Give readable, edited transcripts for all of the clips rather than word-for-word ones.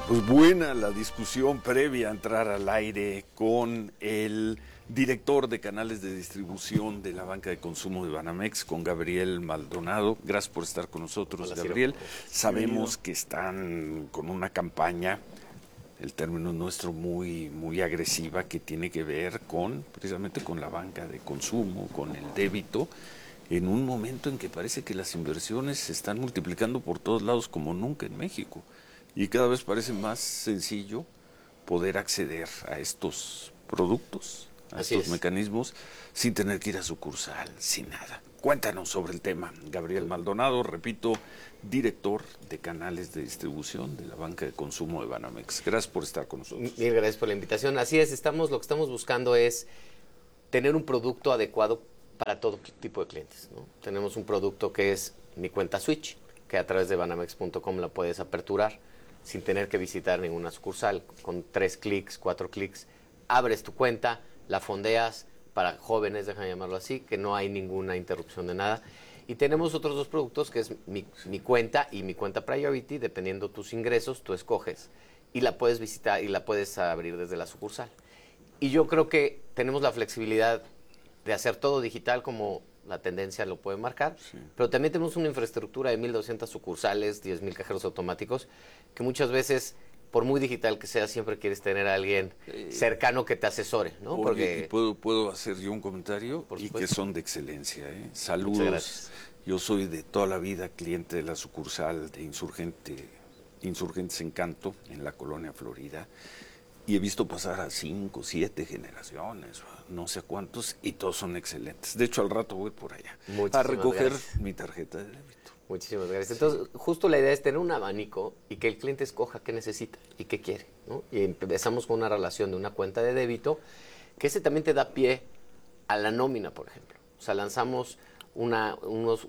Pues buena la discusión previa a entrar al aire con el director de canales de distribución de la banca de consumo de Banamex, con Gabriel Maldonado. Gracias por estar con nosotros, Hola, Gabriel. Ciro. Sabemos que están con una campaña, el término nuestro, muy agresiva, que tiene que ver precisamente con la banca de consumo, con el débito, en un momento en que parece que las inversiones se están multiplicando por todos lados como nunca en México. Y cada vez parece más sencillo poder acceder a estos productos, a estos mecanismos, sin tener que ir a sucursal, sin nada. Cuéntanos sobre el tema. Gabriel Maldonado, repito, director de canales de distribución de la banca de consumo de Banamex. Gracias por estar con nosotros. Mil gracias por la invitación. Así es, lo que estamos buscando es tener un producto adecuado para todo tipo de clientes, ¿no? Tenemos un producto que es mi cuenta Switch, que a través de banamex.com la puedes aperturar sin tener que visitar ninguna sucursal. Con 3 clics, 4 clics, abres tu cuenta, la fondeas para jóvenes, déjame llamarlo así, que no hay ninguna interrupción de nada. Y tenemos otros 2 productos, que es mi cuenta y mi cuenta Priority. Dependiendo tus ingresos, tú escoges y la puedes visitar y la puedes abrir desde la sucursal. Y yo creo que tenemos la flexibilidad de hacer todo digital, como la tendencia lo puede marcar, sí. Pero también tenemos una infraestructura de 1,200 sucursales, 10,000 cajeros automáticos, que muchas veces, por muy digital que sea, siempre quieres tener a alguien cercano que te asesore, ¿no? Oye, porque ¿puedo hacer yo un comentario? Por y supuesto. que son de excelencia, ¿eh? Saludos. Yo soy de toda la vida cliente de la sucursal de Insurgentes Encanto, en la colonia Florida, y he visto pasar a 5, 7 generaciones, no sé cuántos, y todos son excelentes. De hecho, al rato voy por allá a recoger mi tarjeta de débito. Muchísimas gracias. Entonces, justo la idea es tener un abanico y que el cliente escoja qué necesita y qué quiere, ¿no? Y empezamos con una relación de una cuenta de débito, que ese también te da pie a la nómina, por ejemplo. O sea, lanzamos una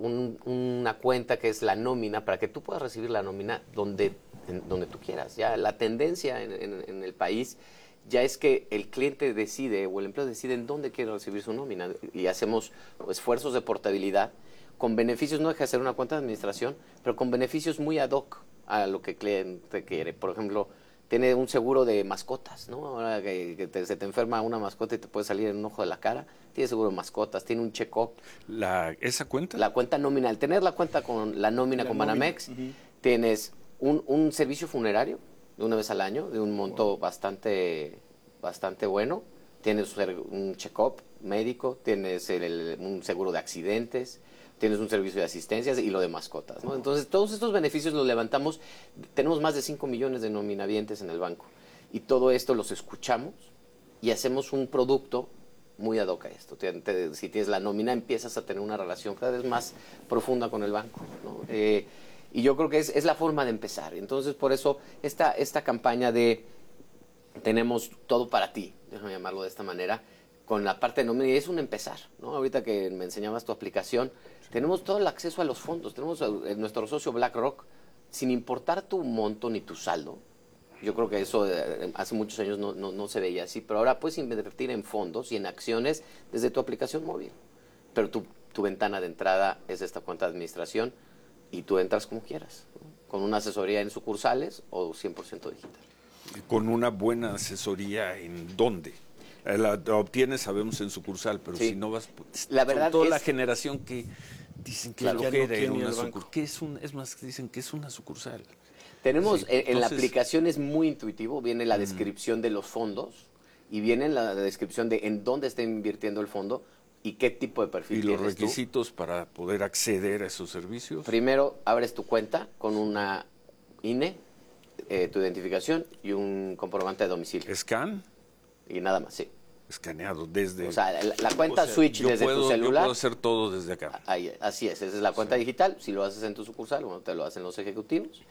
cuenta que es la nómina, para que tú puedas recibir la nómina donde tú quieras. Ya la tendencia en el país ya es que el cliente decide, o el empleado decide, en dónde quiere recibir su nómina, y hacemos esfuerzos de portabilidad con beneficios. No deja de ser una cuenta de administración, pero con beneficios muy ad hoc a lo que el cliente quiere. Por ejemplo, tiene un seguro de mascotas, ¿no? Ahora que se te enferma una mascota y te puede salir en un ojo de la cara, tiene seguro de mascotas, tiene un check-up. ¿Esa cuenta? La cuenta nómina. Al tener la cuenta con la nómina con Banamex, tienes un servicio funerario de una vez al año, de un monto bastante bueno. Tienes un check-up médico, tienes un seguro de accidentes, tienes un servicio de asistencias y lo de mascotas, ¿no? Entonces, todos estos beneficios los levantamos. Tenemos más de 5 millones de nominavientes en el banco, y todo esto los escuchamos y hacemos un producto muy ad hoc a esto. Si tienes la nómina, empiezas a tener una relación cada vez más profunda con el banco, ¿no? Y yo creo que es la forma de empezar. Entonces, por eso esta campaña de tenemos todo para ti, déjame llamarlo de esta manera, con la parte de nómina, y es un empezar, ¿no? Ahorita que me enseñabas tu aplicación, tenemos todo el acceso a los fondos. Tenemos nuestro socio BlackRock, sin importar tu monto ni tu saldo. Yo creo que eso hace muchos años no se veía así, pero ahora puedes invertir en fondos y en acciones desde tu aplicación móvil. Pero tu ventana de entrada es esta cuenta de administración, y tú entras como quieras, ¿no? Con una asesoría en sucursales o 100% digital. Con una buena asesoría, ¿en dónde? La obtienes, sabemos, en sucursal, pero sí. Si no vas, la verdad toda la generación que dicen que claro, flojera en una sucursal. Es más, que dicen que es una sucursal. Tenemos, en la aplicación es muy intuitivo, viene la descripción de los fondos, y viene la descripción de en dónde está invirtiendo el fondo y qué tipo de perfil tienes tú. ¿Y los requisitos para poder acceder a esos servicios? Primero, abres tu cuenta con una INE, tu identificación y un comprobante de domicilio. ¿Scan? Y nada más, sí. Escaneado desde... O sea, la cuenta Switch desde tu celular. Yo puedo hacer todo desde acá. Ahí, así es, esa es la cuenta digital. Si lo haces en tu sucursal, bueno, te lo hacen los ejecutivos.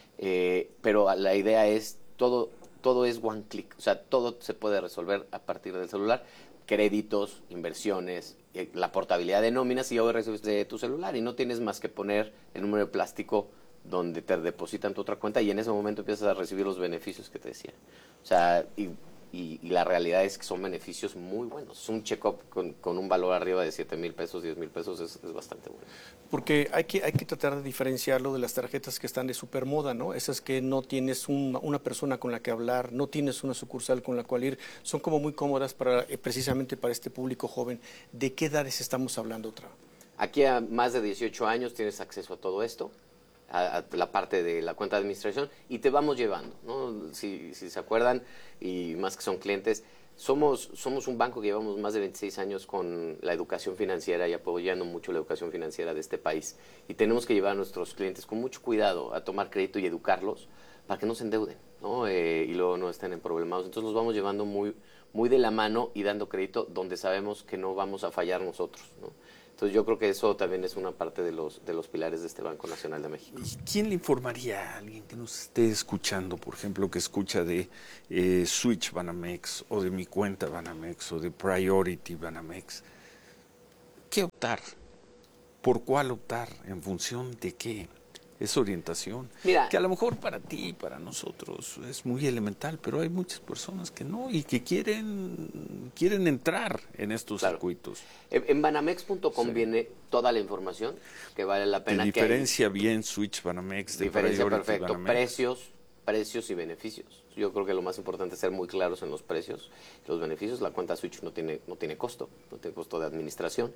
Pero la idea es, todo es one click. O sea, todo se puede resolver a partir del celular. Créditos, inversiones, la portabilidad de nóminas, y hoy recibes de tu celular, y no tienes más que poner el número de plástico donde te depositan tu otra cuenta, y en ese momento empiezas a recibir los beneficios que te decía. O sea, y y la realidad es que son beneficios muy buenos. Un check-up con un valor arriba de 7,000 pesos, 10,000 pesos es bastante bueno. Porque hay que tratar de diferenciarlo de las tarjetas que están de supermoda, ¿no? Esas que no tienes una persona con la que hablar, no tienes una sucursal con la cual ir, son como muy cómodas precisamente para este público joven. ¿De qué edades estamos hablando, otra? Aquí a más de 18 años tienes acceso a todo esto, a la parte de la cuenta de administración, y te vamos llevando, ¿no? Si se acuerdan, y más que son clientes, somos un banco que llevamos más de 26 años con la educación financiera y apoyando mucho la educación financiera de este país. Y tenemos que llevar a nuestros clientes con mucho cuidado a tomar crédito y educarlos para que no se endeuden, ¿no? Y luego no estén en problemas. Entonces los vamos llevando muy de la mano y dando crédito donde sabemos que no vamos a fallar nosotros, ¿no? Entonces yo creo que eso también es una parte de los pilares de este Banco Nacional de México. ¿Y quién le informaría a alguien que nos esté escuchando, por ejemplo, que escucha de Switch Banamex o de Mi Cuenta Banamex o de Priority Banamex? ¿Qué optar? ¿Por cuál optar? ¿En función de qué? Es orientación. Mira, que a lo mejor para ti, para nosotros, es muy elemental, pero hay muchas personas que no y que quieren entrar en estos circuitos. En banamex.com viene toda la información que vale la pena. Te diferencia bien Switch Banamex de diferencia Priority perfecto. Banamex. Precios y beneficios. Yo creo que lo más importante es ser muy claros en los precios y los beneficios. La cuenta Switch no tiene costo, no tiene costo de administración,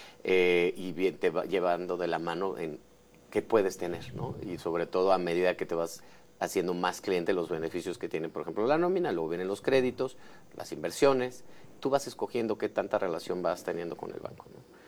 y bien te va llevando de la mano en qué puedes tener, ¿no? Y sobre todo a medida que te vas haciendo más cliente, los beneficios que tiene, por ejemplo, la nómina, luego vienen los créditos, las inversiones, tú vas escogiendo qué tanta relación vas teniendo con el banco, ¿no?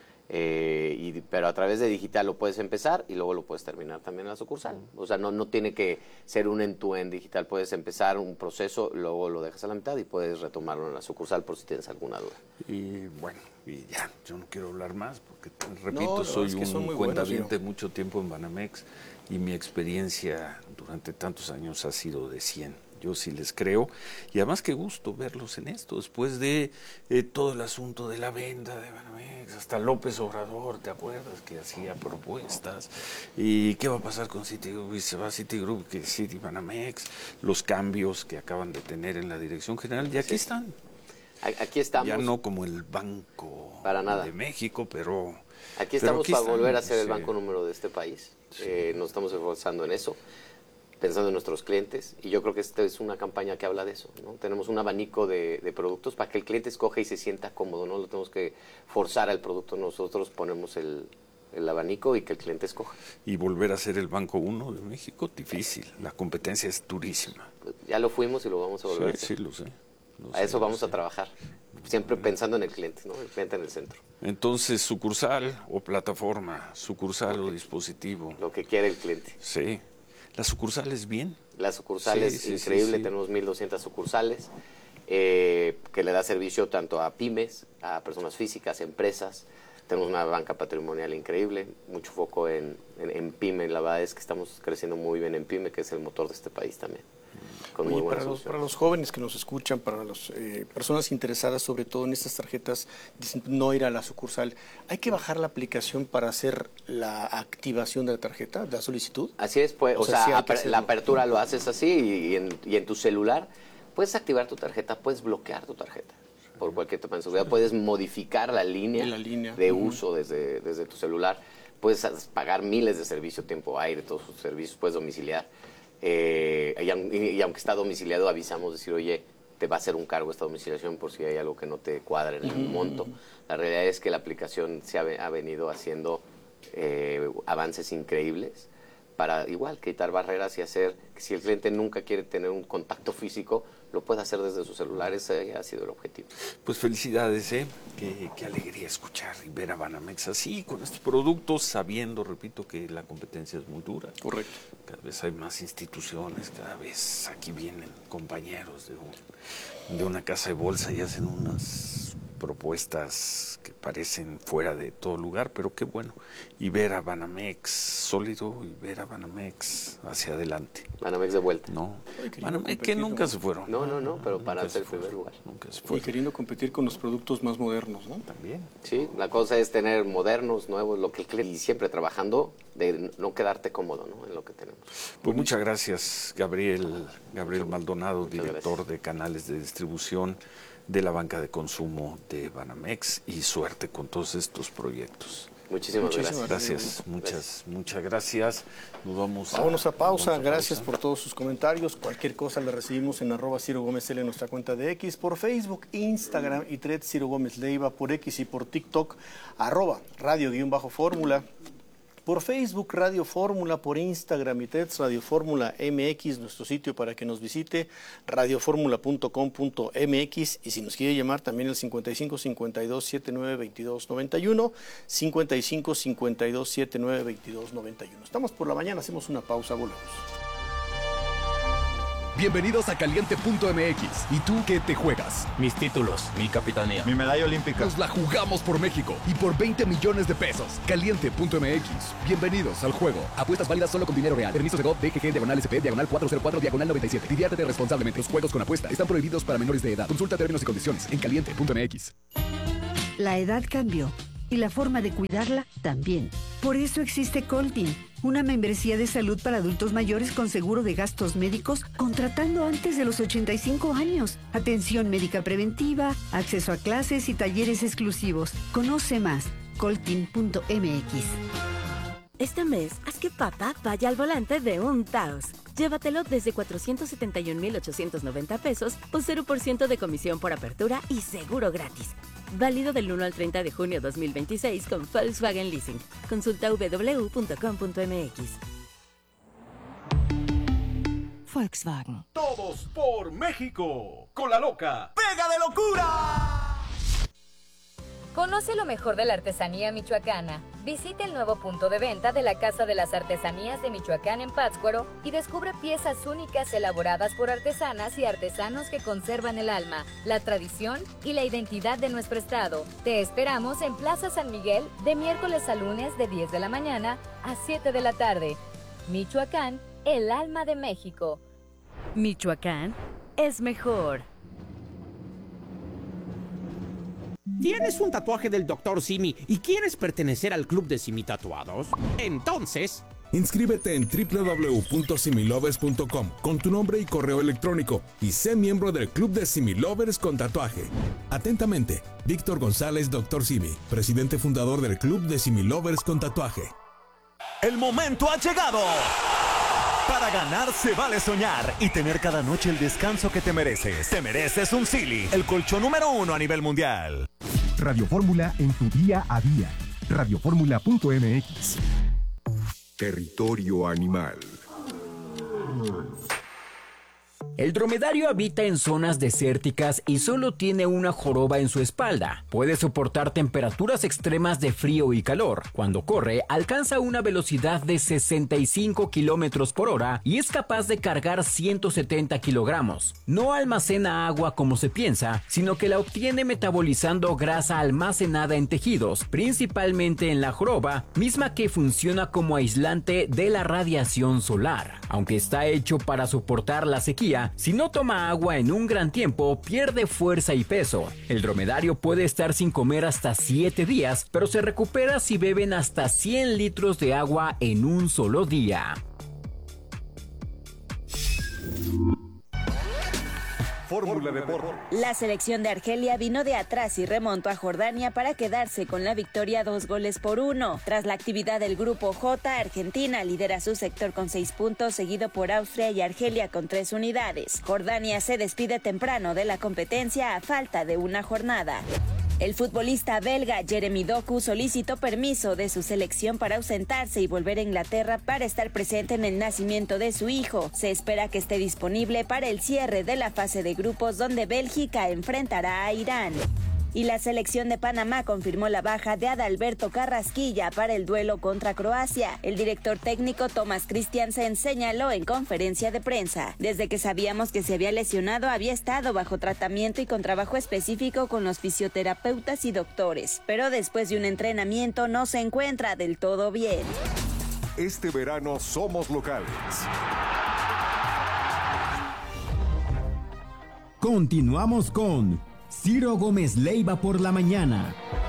Pero a través de digital lo puedes empezar y luego lo puedes terminar también en la sucursal. O sea, no tiene que ser un end-to-end digital. Puedes empezar un proceso, luego lo dejas a la mitad y puedes retomarlo en la sucursal por si tienes alguna duda. Y bueno, y ya, yo no quiero hablar más porque, repito, soy es que un cuentaviente mucho tiempo en Banamex y mi experiencia durante tantos años ha sido de 100. Yo sí les creo, y además qué gusto verlos en esto, después de todo el asunto de la venta de Banamex, hasta López Obrador, ¿te acuerdas? Que hacía propuestas, y qué va a pasar con Citigroup, y se va a Citigroup, que Citibanamex, los cambios que acaban de tener en la dirección general, y aquí están. Aquí estamos. Ya no como el Banco para nada de México, pero... Aquí estamos para volver a ser el banco número de este país. Nos estamos esforzando en eso, pensando en nuestros clientes, y yo creo que esta es una campaña que habla de eso, ¿no? Tenemos un abanico de productos para que el cliente escoja y se sienta cómodo, no lo tenemos que forzar al producto, nosotros ponemos el abanico y que el cliente escoja. Y volver a ser el Banco 1 de México, difícil, la competencia es durísima. Pues ya lo fuimos y lo vamos a volver a hacer. Sí, lo sé. A eso vamos a trabajar, siempre pensando en el cliente, ¿no? El cliente en el centro. Entonces, sucursal o plataforma, sucursal o dispositivo. Lo que quiere el cliente. Sí. ¿La sucursal es bien? La sucursal es increíble, tenemos 1,200 sucursales, que le da servicio tanto a pymes, a personas físicas, empresas. Tenemos una banca patrimonial increíble, mucho foco en pyme. La verdad es que estamos creciendo muy bien en pyme, que es el motor de este país también. Con muy buenas para los jóvenes que nos escuchan, para las personas interesadas sobre todo en estas tarjetas, dicen no ir a la sucursal, ¿hay que bajar la aplicación para hacer la activación de la tarjeta, de la solicitud? Así es, pues, la apertura lo haces así y en tu celular puedes activar tu tarjeta, puedes bloquear tu tarjeta por cualquier tema de seguridad, puedes modificar la línea de uso desde tu celular, puedes pagar miles de servicios, tiempo aire, todos sus servicios, puedes domiciliar. Y aunque está domiciliado, avisamos, decir, oye, te va a hacer un cargo esta domiciliación por si hay algo que no te cuadre en el monto. La realidad es que la aplicación ha venido haciendo avances increíbles para igual quitar barreras y hacer que si el cliente nunca quiere tener un contacto físico, lo puede hacer desde su celular. Ese ha sido el objetivo. Pues felicidades, qué alegría escuchar y ver a Banamex así, con estos productos, sabiendo, repito, que la competencia es muy dura. Correcto. Cada vez hay más instituciones, cada vez aquí vienen compañeros de una casa de bolsa y hacen unas propuestas que parecen fuera de todo lugar, pero qué bueno. Y ver a Banamex sólido y ver a Banamex hacia adelante. Banamex de vuelta. No, Banamex que nunca se fueron. No, pero para ser el primer lugar. Nunca se fueron. Y queriendo competir con los productos más modernos, ¿no? También. Sí, la cosa es tener modernos, nuevos, lo que el cliente, y siempre trabajando de no quedarte cómodo, ¿no? En lo que tenemos. Pues muchas gracias, Gabriel Maldonado, director de canales de distribución de la banca de consumo de Banamex, y suerte con todos estos proyectos. Muchísimas gracias. Muchas gracias. Vámonos a pausa. Gracias por todos sus comentarios. Cualquier cosa la recibimos en @CiroGómezL en nuestra cuenta de X, por Facebook, Instagram y Threads Ciro Gómez Leiva, por X y por TikTok, @radio_fórmula. Por Facebook, Radio Fórmula, por Instagram y Threads, Radio Fórmula MX, nuestro sitio para que nos visite, radioformula.com.mx, y si nos quiere llamar también el 55 52 79 22 91, 55 52 79 22 91. Estamos por la mañana, hacemos una pausa, volvemos. Bienvenidos a Caliente.mx. ¿Y tú qué te juegas? Mis títulos, mi capitanía, mi medalla olímpica. Nos la jugamos por México y por 20 millones de pesos. Caliente.mx. Bienvenidos al juego. Apuestas válidas solo con dinero real. Permiso de GOV, DGG, /SP, /404, /97. Diviértete responsablemente. Los juegos con apuesta están prohibidos para menores de edad. Consulta términos y condiciones en Caliente.mx. La edad cambió y la forma de cuidarla también. Por eso existe Coltin, una membresía de salud para adultos mayores con seguro de gastos médicos contratando antes de los 85 años. Atención médica preventiva, acceso a clases y talleres exclusivos. Conoce más, coltin.mx. Este mes, haz que papá vaya al volante de un Taos. Llévatelo desde 471,890 pesos o 0% de comisión por apertura y seguro gratis. Válido del 1 al 30 de junio 2026 con Volkswagen Leasing. Consulta www.com.mx. Volkswagen. Todos por México. Con la loca. ¡Pega de locura! Conoce lo mejor de la artesanía michoacana. Visite el nuevo punto de venta de la Casa de las Artesanías de Michoacán en Pátzcuaro y descubre piezas únicas elaboradas por artesanas y artesanos que conservan el alma, la tradición y la identidad de nuestro estado. Te esperamos en Plaza San Miguel de miércoles a lunes de 10 de la mañana a 7 de la tarde. Michoacán, el alma de México. Michoacán es mejor. ¿Tienes un tatuaje del Dr. Simi y quieres pertenecer al club de Simi Tatuados? Entonces, inscríbete en www.similovers.com con tu nombre y correo electrónico y sé miembro del club de Simi Lovers con tatuaje. Atentamente, Víctor González, Dr. Simi, presidente fundador del club de Simi Lovers con tatuaje. El momento ha llegado. Para ganar se vale soñar y tener cada noche el descanso que te mereces. Te mereces un Silly, el colchón número 1 a nivel mundial. Radio Fórmula en tu día a día. Radioformula.mx. Territorio animal. El dromedario habita en zonas desérticas y solo tiene una joroba en su espalda. Puede soportar temperaturas extremas de frío y calor. Cuando corre, alcanza una velocidad de 65 kilómetros por hora y es capaz de cargar 170 kilogramos. No almacena agua como se piensa, sino que la obtiene metabolizando grasa almacenada en tejidos, principalmente en la joroba, misma que funciona como aislante de la radiación solar. Aunque está hecho para soportar la sequía, si no toma agua en un gran tiempo, pierde fuerza y peso. El dromedario puede estar sin comer hasta 7 días, pero se recupera si beben hasta 100 litros de agua en un solo día. Fórmula Deportes. La selección de Argelia vino de atrás y remontó a Jordania para quedarse con la victoria 2-1. Tras la actividad del grupo J, Argentina lidera su sector con 6 puntos, seguido por Austria y Argelia con 3 unidades. Jordania se despide temprano de la competencia a falta de una jornada. El futbolista belga Jeremy Doku solicitó permiso de su selección para ausentarse y volver a Inglaterra para estar presente en el nacimiento de su hijo. Se espera que esté disponible para el cierre de la fase de grupos donde Bélgica enfrentará a Irán. Y la selección de Panamá confirmó la baja de Adalberto Carrasquilla para el duelo contra Croacia. El director técnico Thomas Christiansen señaló en conferencia de prensa: desde que sabíamos que se había lesionado había estado bajo tratamiento y con trabajo específico con los fisioterapeutas y doctores, pero después de un entrenamiento no se encuentra del todo bien. Este verano somos locales. Continuamos con Ciro Gómez Leiva por la mañana.